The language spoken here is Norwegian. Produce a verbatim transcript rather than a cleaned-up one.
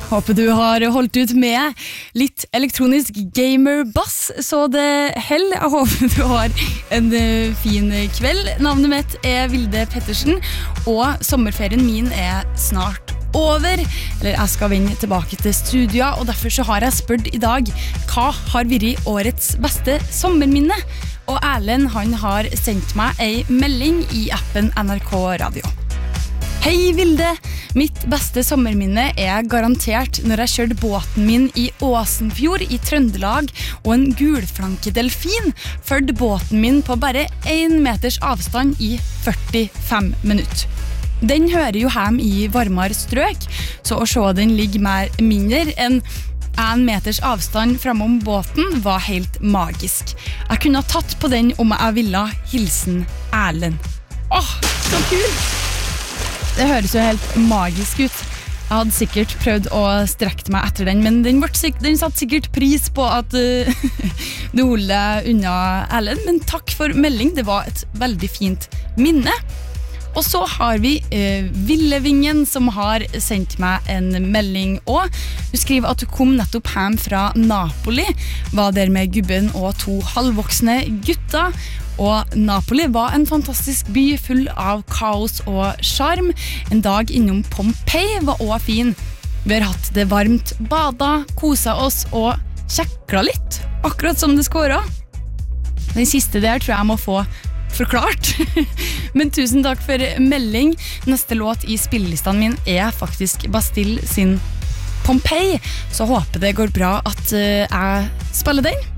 Håper du har holdt ut med litt elektronisk gamer-bass, så det hell. Jeg håper du har en fin kveld. Navnet mitt er Vilde Pettersen, og sommerferien min er snart over. Eller jeg skal vende tilbake til studia, og derfor så har jeg spurt i dag, hva har vært årets beste sommerminne? Og Erlend, han har sendt meg en melding i appen N R K Radio. Hei Vilde, mitt beste sommerminne er garantert når jeg kjørte båten min i Åsenfjord i Trøndelag, og en gulflankedelfin førte båten min på bare en meters avstand i førtifem minutter. Den hører jo hjem i varmere strøk, så å se den ligge mer mindre enn en meters avstand framom båten var helt magisk. Jeg kunne ha tatt på den om jeg ville. Hilsen Erlend. Åh, så kult! Det høres jo helt magisk ut. Jeg hadde sikkert prøvd å strekke meg etter den, men den, sikkert, den satt sikkert pris på at uh, du holder deg unna, Erlend. Men takk for melding, det var et veldig fint minne. Og så har vi uh, Villevingen som har sendt meg en melding også. Hun skriver at hun kom nettopp hjem fra Napoli, var der med gubben og to halvvoksne gutter. Og Napoli var en fantastisk by full av kaos og charm. En dag innom Pompeii var også fin. Vi har hatt det varmt, bada, koset oss og kjekla litt, akkurat som det skåret. Den siste der tror jeg må få forklart. Men tusen takk for melding. Neste låt i spillelistene min er faktisk Bastille sin Pompeii, så håper det går bra at uh, jeg spiller den.